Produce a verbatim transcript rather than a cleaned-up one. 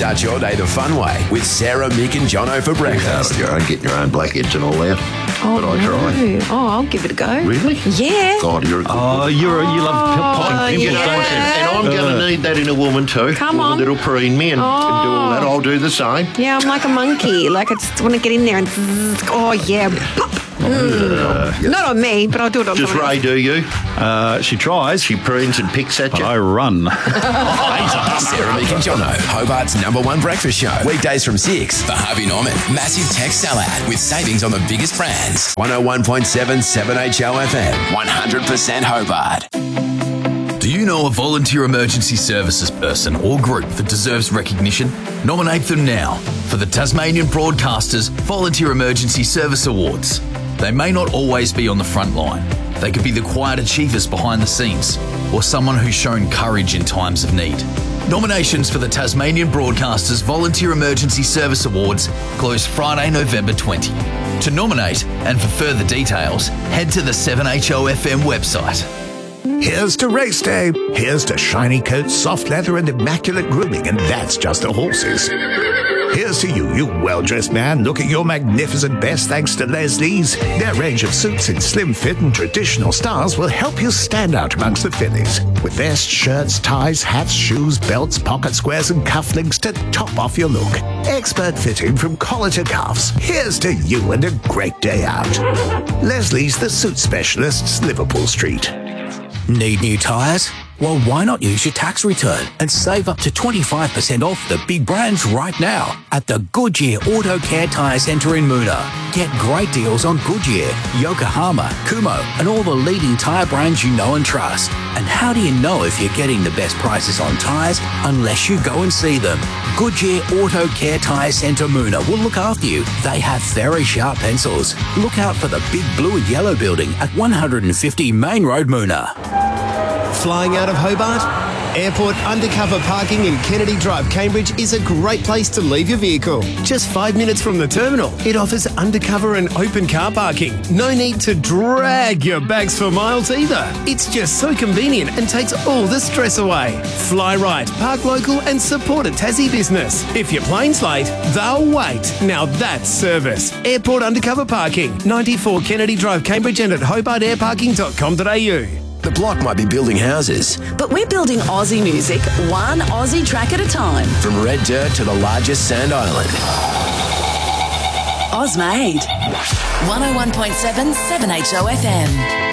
Start your day the fun way with Sarah, Mick and Jono for breakfast. Out your own, getting your own blackheads and all that. Oh, but I no. try. Oh, I'll give it a go. Really? Yeah. God, you're a good Oh, you're, you love Oh, popping yeah. pimples, don't you? And I'm going to need that in a woman too. Come Woman on. that'll preen me and, and do all that. Oh. I'll do the same. Yeah, I'm like a monkey. Like I just want to get in there and zzz, oh yeah, pop. Mm. Not on me, but I'll do it on Just someone Ray, else. do you? Uh, she tries. She preens and picks at you. I run. Sarah, Mick and Jono, Hobart's number one breakfast show. Weekdays from six. For Harvey Norman, massive tech sellout with savings on the biggest brands. one oh one point seven seven H O F M. one hundred percent Hobart. Do you know a volunteer emergency services person or group that deserves recognition? Nominate them now for the Tasmanian Broadcasters Volunteer Emergency Service Awards. They may not always be on the front line. They could be the quiet achievers behind the scenes or someone who's shown courage in times of need. Nominations for the Tasmanian Broadcasters Volunteer Emergency Service Awards close Friday, November twentieth. To nominate and for further details, head to the seven H O F M website. Here's to race day. Here's to shiny coats, soft leather, and immaculate grooming, and that's just the horses. Here's to you, you well-dressed man, looking your magnificent best thanks to Leslie's. Their range of suits in slim fit and traditional styles will help you stand out amongst the fillies. With vests, shirts, ties, hats, shoes, belts, pocket squares, and cufflinks to top off your look. Expert fitting from collar to cuffs. Here's to you and a great day out. Leslie's the Suit Specialists, Liverpool Street. Need new tyres? Well, why not use your tax return and save up to twenty-five percent off the big brands right now at the Goodyear Auto Care Tyre Centre in Moona. Get great deals on Goodyear, Yokohama, Kumho and all the leading tyre brands you know and trust. And how do you know if you're getting the best prices on tyres unless you go and see them? Goodyear Auto Care Tyre Centre Moona will look after you. They have very sharp pencils. Look out for the big blue and yellow building at one hundred fifty Main Road, Moona. Flying out of Hobart? Airport undercover parking in Kennedy Drive, Cambridge is a great place to leave your vehicle. Just five minutes from the terminal, it offers undercover and open car parking. No need to drag your bags for miles either. It's just so convenient and takes all the stress away. Fly right, park local and support a Tassie business. If your plane's late, they'll wait. Now that's service. Airport undercover parking, ninety-four Kennedy Drive, Cambridge and at hobart air parking dot com dot a u. The block might be building houses. But we're building Aussie music, one Aussie track at a time. From red dirt to the largest sand island. Ozmade. one oh one point seven, seven H O F M.